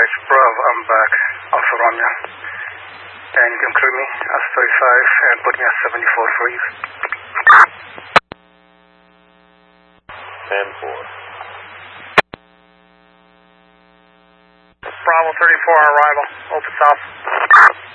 Bravo, I'm back. Alpha Romeo. And you can clear me as 35 and put me at 74, please. 10-4. Bravo 34 on arrival. Open south.